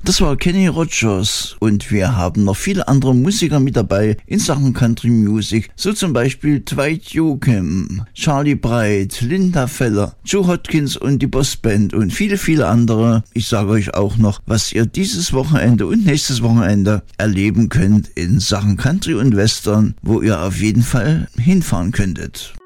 Das war Kenny Rogers und wir haben noch viele andere Musiker mit dabei in Sachen Country Music, so zum Beispiel Dwight Yoakam, Charlie Bright, Linda Feller, Joe Hodgins und die Boss Band und viele, viele andere. Ich sage euch auch noch, was ihr dieses Wochenende und nächstes Wochenende erleben könnt in Sachen Country und Western, wo ihr auf jeden Fall hinfahren könntet.